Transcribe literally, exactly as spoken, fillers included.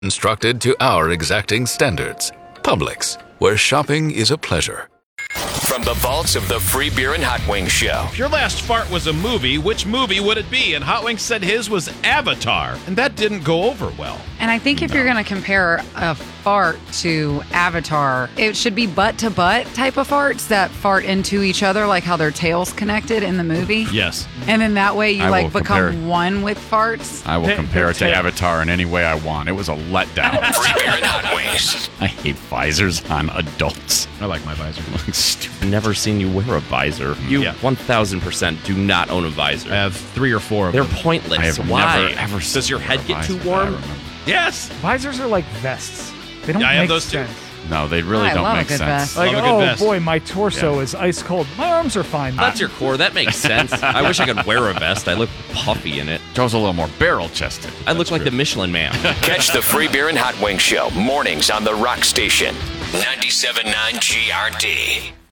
Instructed to our exacting standards. Publix, where shopping is a pleasure. From the vaults of the Free Beer and Hot Wings Show. If your last fart was a movie, which movie would it be? And Hot Wings said his was Avatar, and that didn't go over well. And I think if No. you're going to compare a fart to Avatar, it should be butt-to-butt type of farts that fart into each other, like how their tails connected in the movie. Yes. And then that way you I like will become compare- one with farts. I will Hey, compare it to hey. Avatar in any way I want. It was a letdown. Free Beer and Hot Wings. I hate visors on adults. I like my visor. Looks stupid. Never seen you wear a visor. You Yeah. one thousand percent do not own a visor. I have three or four of They're them. pointless. I have Why? never ever Does your seen head a get too visor that I warm? remember. Yes. Visors are like vests. They don't Yeah, I make have those too. sense. No, they really I don't love a make good sense. vest. Like, Love a good oh vest. boy, my torso is ice cold. My arms are fine. That's your core. That makes sense. I wish I could wear a vest. I look puffy in it. Joe's a little more barrel-chested. I look like the Michelin Man. Catch the Free Beer and Hot Wings Show mornings on the Rock Station. ninety-seven point nine G R D.